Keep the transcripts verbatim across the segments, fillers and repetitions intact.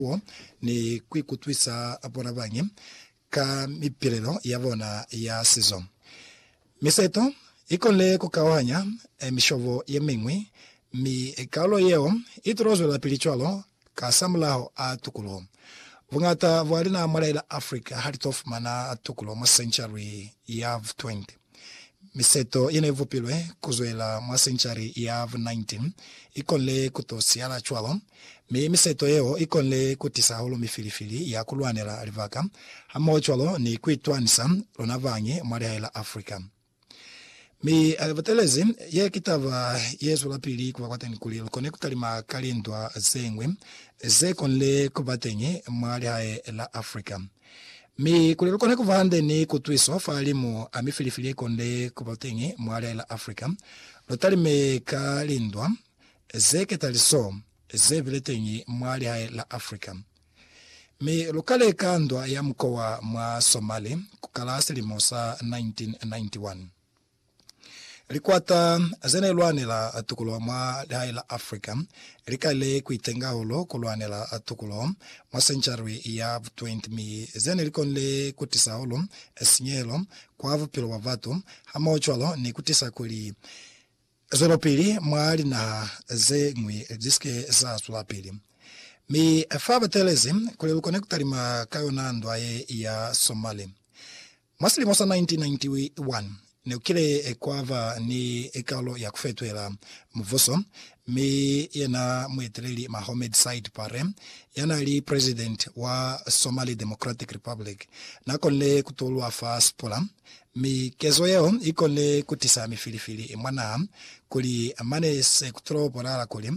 ni kwikutwisa abona banye ka mipirelo yabona ya season. Miseto ikonle kukawanya e mishovo yemingwi mi ekalo yeo itrozo la pilicholo ka samlaho atukulo. Vungata vualina maraila Africa haritof mana atukulo ma century ya twenty. Miseto ine vupilwe kuzuela ma century ya nineteen ikonle kutosiala chwalo. Mi miseto yeo ikonle kutisa holo mifilifili ya kuluanela rivaka. Hamo chwalo ni kuituanisa lona vanye maraila Africa. Mi alivatelezi ye kitava yesu la pili kwa kwateni kulilo kone kutalima kalindwa zengwe ze konle kubatenye mwali hae la Afrika. Mi kulilo kone kuvande ni kutuiso falimu amifilifili konde kubatenye mwali hae la Afrika. Lotalime kalindwa ze ketaliso ze viletenye mwali hae la Afrika. Mi lokale kandwa ya mkoa mwa Somali kukala asilimosa nineteen ninety-one. Likwata zene luanela atukulo mwa haila Africa, likale kuitenga holo kuluanela atukulo mwa century ya twenty mi zene likonle kutisa holo esinyelo kwa vupilo wa vatu hama ochwalo ni kutisa kuli zolopili mwa lina ze ngwi diske za sulapili. Mi faba telezi kule lukone kutarima kayo ndwaye ya Somali. Masili mosa nineteen ninety-one. Ne ukile ekwava ni ekalo ya kufetwela mvuso mi yana mweteleli Mohamed Said Pare yana li president wa Somali Democratic Republic na konle kutolu afa spola mi kezo yeo ikonle kutisa mifilifili mwana kuli amane se kutolo polala kuli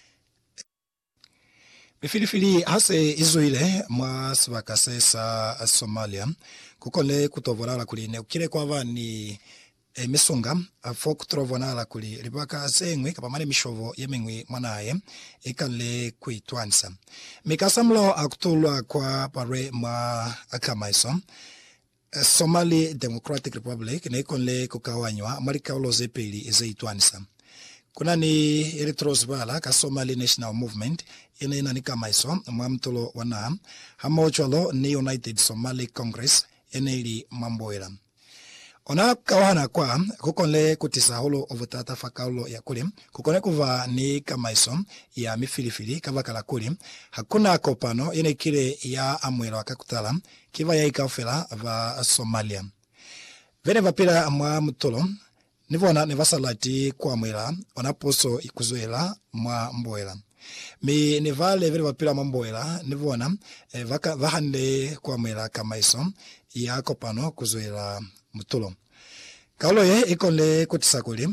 mifilifili hase izuile mwa swakase sa Somalia kukole kutovolala kuli ne ukile kwava ni e, misunga afo kutovolala kuli ribaka zengwe kapamane mishovo yemengwe mwanaye ikale kuitwansa mikasamlo akutulwa kwa pare mwa akamaiso e, Somali Democratic Republic ne ikonle kukawanywa marika uloze peli ezeitwansa. Kuna ni Eritros bala ka Somali National Movement ina ina ni kamaiso mwamtolo wana hama ochwalo ni United Somali Congress ina ili mamboela. Ona kawana kwa kukonle kutisa holo ovutata fakaulo ya kuli kukone kuva ni kamaiso ya mifilifili kava kala kuli hakuna kopano ina kile ya amwela wakakutala kiva ya ikafela va Somalia. Vene vapila mwa mtolo nivona nevasalati kwa mwela onaposo ikuzuela mwa mboela. Mi nivale vile vapila mwa mboela nivona eh, vaka, vahande kwa mwela kamaiso ya kopano kuzuela mutulo. Kaulo ye ikonle kutisakuli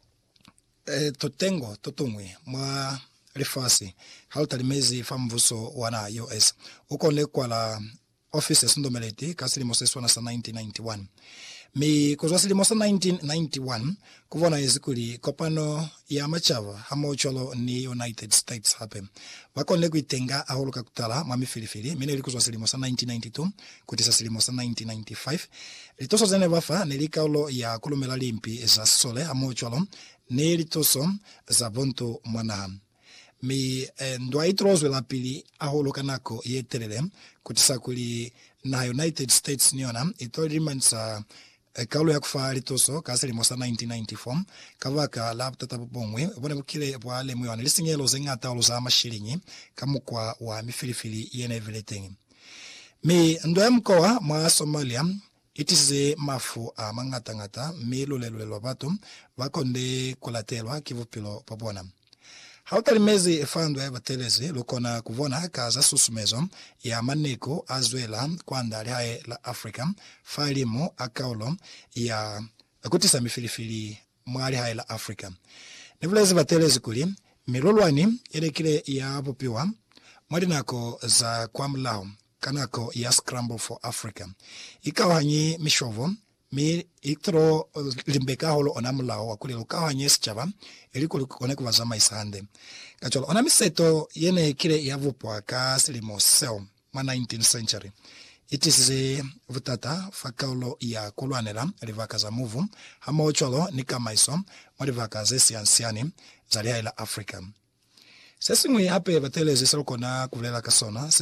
eh, totengo totungwe mwa rifasi halutalimezi famvuso wana U S ukonle kwa la offices ndomeleti kasili moseswa na sa nineteen ninety-one. Mi kuzwasili mosa nineteen ninety-one kuvona izikuli kopano ya machava hama ucholo ni United States hape. Wakonle kuitenga ahuluka kutala mami filifili. Mine ilikuzwasili mosa nineteen ninety-two kutisa sili mosa nineteen ninety-five. Litoso zene wafa nilika ulo ya kulumela limpi za sole hama ucholo ni litoso za bonto mwanaha. Mi eh, ndwa itrozo la pili ahuluka nako yetelele kutisa kuli na United States niona itoli mansa E, kaulo ya kufa litoso kasili mosa nineteen ninety-four kavaka la tata bongwe bone bukile bwale mwe wanalisingelo zengata oluza amashilinyi kamukwa wa mifilifili yene viletengi. Mi ndo mkoa mwa Somalia itize mafu a mangata ngata mi lulelule lobatu vakonde kulatelwa kivupilo pabona. Hautalimezi efando ya batelezi lukona kuvona kaza susumezo ya maneko azuela kwa ndali hae la Afrika falimu akaulo ya kutisa mifilifili mwali hae la Afrika. Nivulezi batelezi kuli milulwani ile kile ya pupiwa mwadi nako za kwa mlao kanako ya Scramble for Africa. Ikawa hanyi mishovo mi itro limbeka holo onamulao wakuli lukawa hanyi sichava ili kulikone kuvazama isande. Kacholo onamiseto yene kile ya vupwa ka silimo seo ma nineteenth century. Itisize vutata fakaulo ya kuluanela rivaka za muvu hama ocholo nika maiso marivaka zesi ansiani za liha ila Afrika. Sesi ngui hape vatelezi salukona kuvulela kasona.